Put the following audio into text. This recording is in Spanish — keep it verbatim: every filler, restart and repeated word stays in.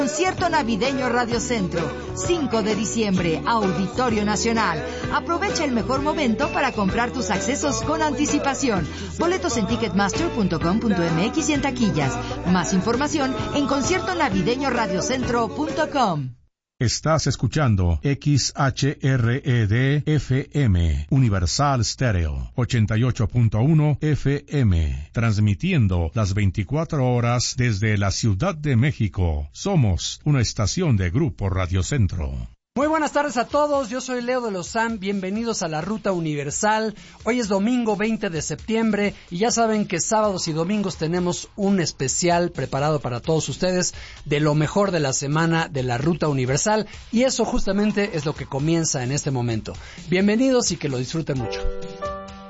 Concierto navideño Radio Centro, cinco de diciembre, Auditorio Nacional. Aprovecha el mejor momento para comprar tus accesos con anticipación. Boletos en ticketmaster punto com punto m x y en taquillas. Más información en concierto navideño radio centro punto com. Estás escuchando X H R E D F M, Universal Stereo, ochenta y ocho punto uno F M, transmitiendo las veinticuatro horas desde la Ciudad de México. Somos una estación de Grupo Radio Centro. Muy buenas tardes a todos, yo soy Leo de Lozán, bienvenidos a la Ruta Universal. Hoy es domingo veinte de septiembre y ya saben que sábados y domingos tenemos un especial preparado para todos ustedes de lo mejor de la semana de la Ruta Universal, y eso justamente es lo que comienza en este momento. Bienvenidos y que lo disfruten mucho.